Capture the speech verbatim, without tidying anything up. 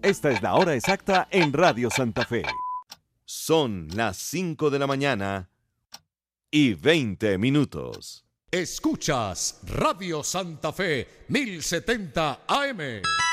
Esta es la hora exacta en Radio Santa Fe. Son las cinco de la mañana y veinte minutos. Escuchas Radio Santa Fe mil setenta A M.